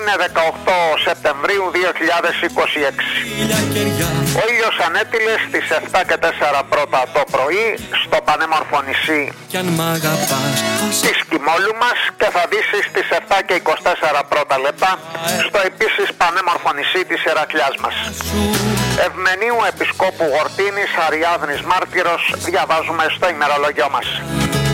Είναι 18 Σεπτεμβρίου 2026. Ο ήλιος ανέτειλε στις 7 και 4 πρώτα το πρωί στο πανέμορφο νησί της Κιμόλου μας και θα δύσει στις 7 και 24 πρώτα λεπτά στο επίσης πανέμορφο νησί της Ηρακλιάς μας. Ευμενίου Επισκόπου Γορτίνης Αριάδνης Μάρτυρος διαβάζουμε στο ημερολόγιο μας.